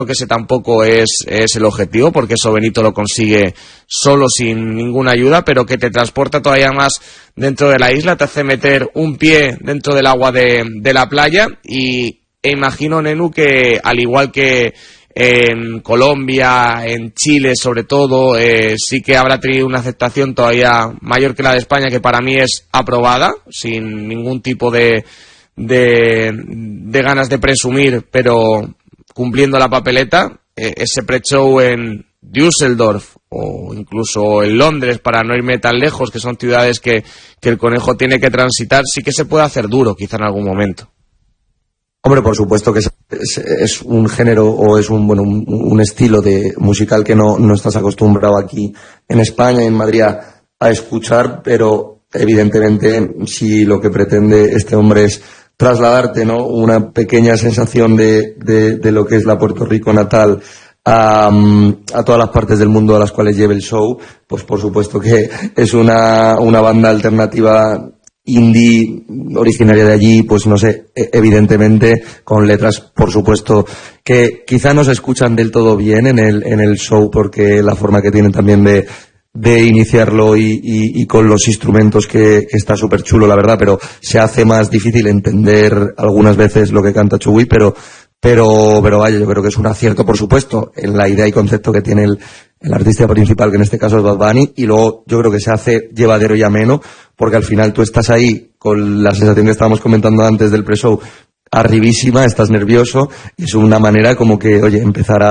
que ese tampoco es el objetivo, porque eso Benito lo consigue solo sin ninguna ayuda, pero que te transporta todavía más dentro de la isla, te hace meter un pie dentro del agua de la playa e imagino, Nenu, que al igual que en Colombia, en Chile sobre todo, sí que habrá tenido una aceptación todavía mayor que la de España, que para mí es aprobada, sin ningún tipo de ganas de presumir, pero cumpliendo la papeleta. Ese pre-show en Düsseldorf o incluso en Londres, para no irme tan lejos, que son ciudades que el conejo tiene que transitar, sí que se puede hacer duro quizá en algún momento. Hombre, por supuesto que es un género o es un estilo de musical que no estás acostumbrado aquí en España, en Madrid, a escuchar, pero evidentemente si lo que pretende este hombre es trasladarte, ¿no?, una pequeña sensación de lo que es la Puerto Rico natal a todas las partes del mundo a las cuales lleve el show, pues por supuesto que es una banda alternativa indie originaria de allí, pues no sé, evidentemente con letras, por supuesto, que quizá no se escuchan del todo bien en el show, porque la forma que tienen también de iniciarlo y con los instrumentos que está súper chulo, la verdad, pero se hace más difícil entender algunas veces lo que canta Chubby, pero vaya, yo creo que es un acierto, por supuesto, en la idea y concepto que tiene el artista principal, que en este caso es Bad Bunny, y luego yo creo que se hace llevadero y ameno, porque al final tú estás ahí con la sensación que estábamos comentando antes del pre-show, arribísima, estás nervioso, y es una manera como que, oye, empezar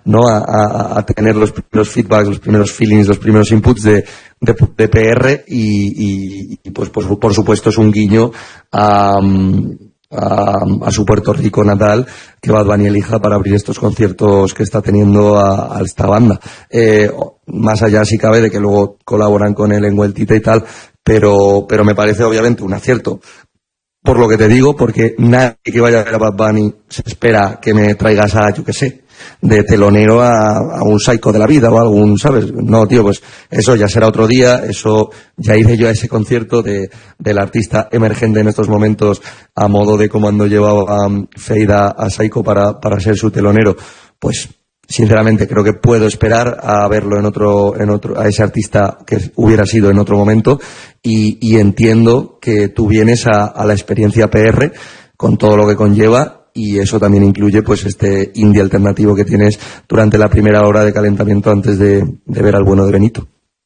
a tener los primeros feedbacks, los primeros feelings, los primeros inputs de PR, y pues por supuesto es un guiño a su Puerto Rico natal, que Bad Bunny elija para abrir estos conciertos que está teniendo a esta banda. Más allá, si cabe, de que luego colaboran con él en Vueltita y tal, pero me parece obviamente un acierto. Por lo que te digo, porque nadie que vaya a ver a Bad Bunny se espera que me traigas a, yo qué sé, de telonero a un psycho de la vida o algún, ¿sabes? No, tío, pues eso ya será otro día, eso ya iré yo a ese concierto del artista emergente en estos momentos, a modo de como ando llevado a Fade a Psycho para ser su telonero. Pues sinceramente creo que puedo esperar a verlo en otro, a ese artista que hubiera sido en otro momento, y entiendo que tú vienes a la experiencia PR con todo lo que conlleva, y eso también incluye pues este indie alternativo que tienes durante la primera hora de calentamiento antes de ver al bueno de Benito.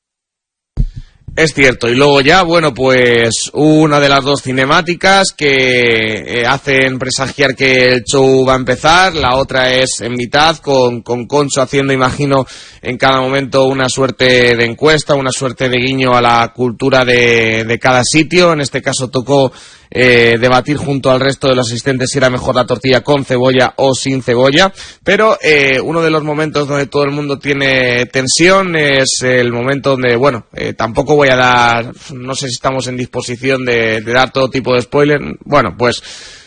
Es cierto, y luego ya, bueno, pues una de las dos cinemáticas que hacen presagiar que el show va a empezar, la otra es en mitad, con Concho haciendo, imagino, en cada momento una suerte de encuesta, una suerte de guiño a la cultura de cada sitio. En este caso tocó debatir junto al resto de los asistentes si era mejor la tortilla con cebolla o sin cebolla, pero uno de los momentos donde todo el mundo tiene tensión es el momento donde, bueno, tampoco voy a dar, no sé si estamos en disposición de dar todo tipo de spoiler, bueno, pues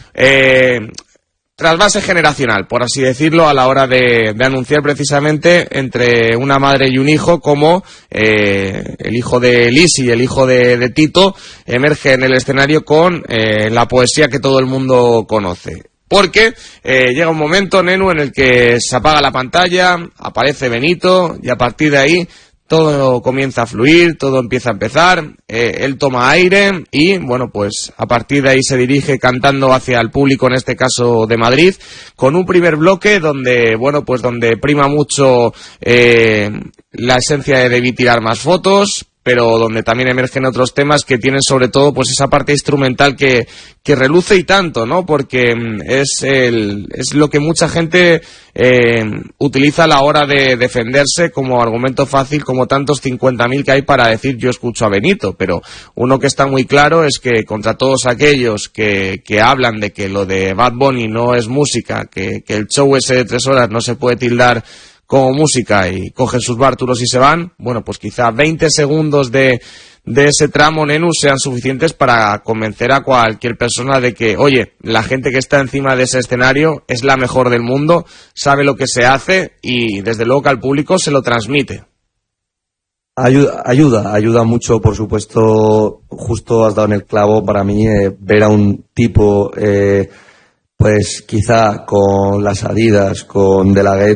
trasvase generacional, por así decirlo, a la hora de anunciar precisamente entre una madre y un hijo, como el hijo de Lizzy y el hijo de Tito emerge en el escenario con la poesía que todo el mundo conoce. Porque llega un momento, Nenu, en el que se apaga la pantalla, aparece Benito, y a partir de ahí todo comienza a fluir, todo empieza a empezar, él toma aire y, bueno, pues a partir de ahí se dirige cantando hacia el público, en este caso de Madrid, con un primer bloque donde, bueno, pues donde prima mucho la esencia de debí tirar más fotos, pero donde también emergen otros temas que tienen sobre todo pues esa parte instrumental que reluce y tanto, ¿no? Porque es lo que mucha gente utiliza a la hora de defenderse como argumento fácil, como tantos 50.000 que hay para decir yo escucho a Benito, pero uno que está muy claro es que contra todos aquellos que hablan de que lo de Bad Bunny no es música, que el show ese de 3 horas no se puede tildar como música y cogen sus bártulos y se van, bueno, pues quizá 20 segundos de ese tramo, Nenu, sean suficientes para convencer a cualquier persona de que, oye, la gente que está encima de ese escenario es la mejor del mundo, sabe lo que se hace y desde luego que al público se lo transmite. Ayuda mucho, por supuesto. Justo has dado en el clavo para mí, ver a un tipo pues quizá con las Adidas, con De La Ghetto,